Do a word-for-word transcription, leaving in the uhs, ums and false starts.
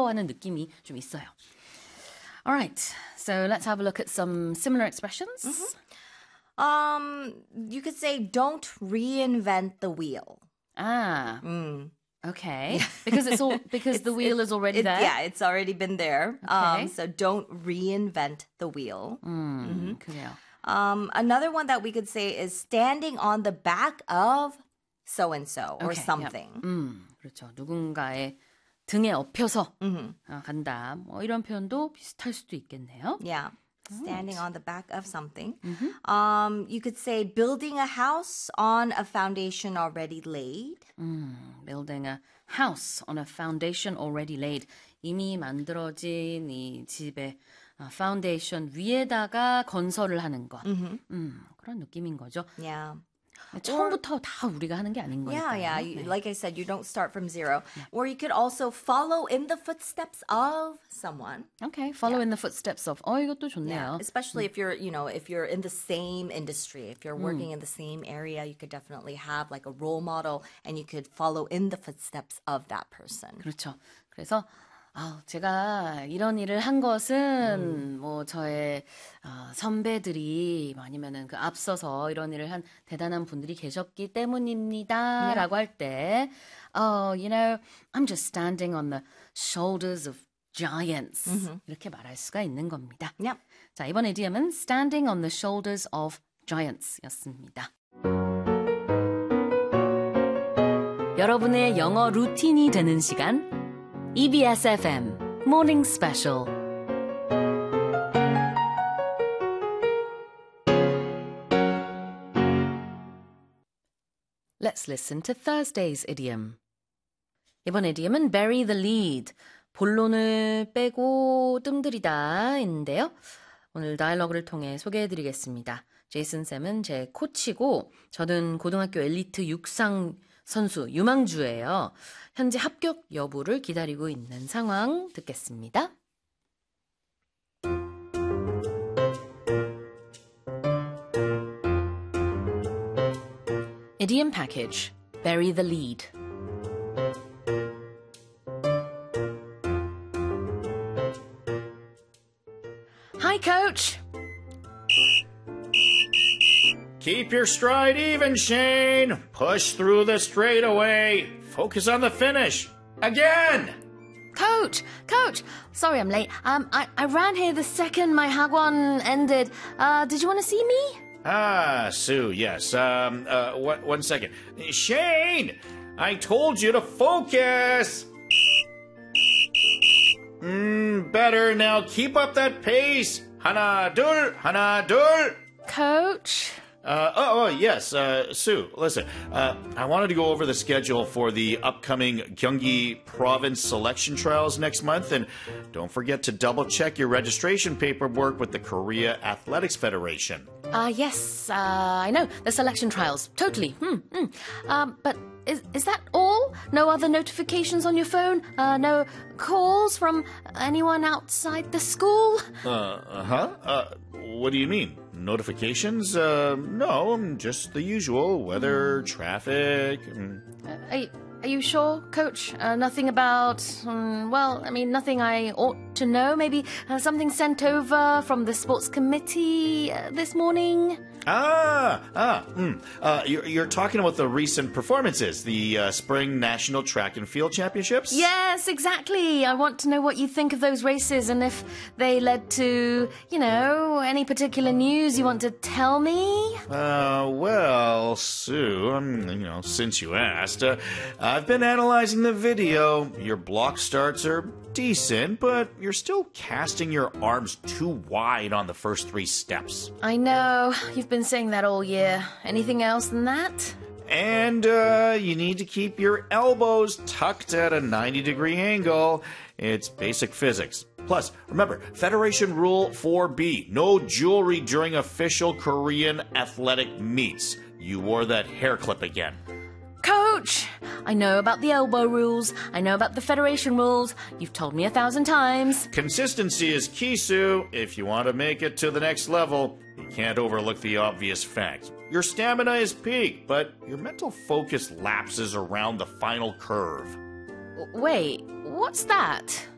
하는 느낌이 좀 있어요. Alright, so let's have a look at some similar expressions. Mm-hmm. Um, you could say, don't reinvent the wheel. Ah, Mm. okay. Because it's all because It's- the wheel it's- is already it- there. Yeah, it's already been there. Okay. Um, so don't reinvent the wheel. 음, 그래요. Um, another one that we could say is standing on the back of so-and-so or Okay, something. yeah. 음, 그렇죠. 누군가의 등에 엎혀서 Mhm. 어, 간다. 뭐 이런 표현도 비슷할 수도 있겠네요. Yeah. Standing on the back of something. Mm-hmm. Um, you could say building a house on a foundation already laid. 음, building a house on a foundation already laid. 이미 만들어진 이 집의 어, 파운데이션 위에다가 건설을 하는 것. 음, 그런 느낌인 거죠. Yeah. 처음부터 다 우리가 하는 게 아닌 거니까요. Yeah, yeah. You, 네. like I said, you don't start from zero. Or you could also follow in the footsteps of someone. Okay, follow in the footsteps of. 어, 이것도 Yeah, 좋네요. especially if you're, you know, if you're in the same industry, if you're working in the same area, you could definitely have like a role model and you could follow in the footsteps of that person. 그렇죠. 그래서 아, 제가 이런 일을 한 것은 음. 뭐 저의 어, 선배들이 아니면은 그 앞서서 이런 일을 한 대단한 분들이 계셨기 때문입니다라고 할 때, oh, you know, I'm just standing on the shoulders of giants 이렇게 말할 수가 있는 겁니다. Yep. 자, 이번 이디엄은 standing on the shoulders of giants였습니다. 여러분의 영어 루틴이 되는 시간. 이비에스 에프엠 Morning Special. Let's listen to Thursday's idiom. 이번 idiom은 bury the lead. 본론을 빼고 뜸들이다인데요. 오늘 다이얼로그를 통해 소개해드리겠습니다. 제이슨 쌤은 제 코치고 저는 고등학교 엘리트 육상 선수 유망주예요. 현재 합격 여부를 기다리고 있는 상황 듣겠습니다. Idiom package. Bury the lead. Hi, coach. Keep your stride even, Shane. Push through the straightaway. Focus on the finish. Again! Coach, coach. Sorry I'm late. Um, I, I ran here the second my hagwon ended. Uh, did you want to see me? Ah, Sue, yes. Um, uh, one, one second. Shane! I told you to focus! Mmm, better. Now keep up that pace. 하나, 둘, 하나, 둘. Coach? Uh, oh, oh, yes, uh, Sue, listen, uh, I wanted to go over the schedule for the upcoming Gyeonggi Province selection trials next month, and don't forget to double-check your registration paperwork with the Korea Athletics Federation. Uh, yes, uh, I know. The selection trials. Totally. Hmm, hmm. Um, but is, is that all? No other notifications on your phone? Uh, no calls from anyone outside the school? Uh, uh-huh. Uh, what do you mean? Notifications? Uh, no, just the usual. Weather, traffic. mm. Uh, are, you- are you sure, Coach? Uh, nothing about, um, well, I mean, nothing I ought to know? Maybe uh, something sent over from the sports committee uh, this morning? Ah, ah, mm. uh, you're, you're talking about the recent performances, the uh, Spring National Track and Field Championships? Yes, exactly. I want to know what you think of those races and if they led to, you know, any particular news you want to tell me. Uh, well, Sue, um, you know, since you asked, uh, I've been analyzing the video. Your block starts are decent, but you're still casting your arms too wide on the first three steps. I know. You've been saying that all year. Anything else than that? And uh, you need to keep your elbows tucked at a ninety degree angle. It's basic physics. Plus, remember, Federation Rule four B, no jewelry during official Korean athletic meets. You wore that hair clip again. Coach! I know about the elbow rules. I know about the federation rules. You've told me a thousand times. Consistency is key, Sue. If you want to make it to the next level, you can't overlook the obvious fact. Your stamina is peak, but your mental focus lapses around the final curve. W- Wait, what's that?